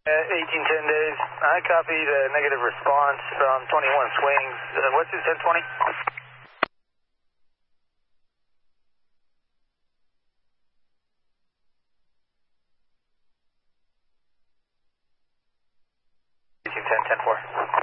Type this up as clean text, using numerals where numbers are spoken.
1810 days. I copy the negative response from 21 swings. What's his 1020? Ten 4.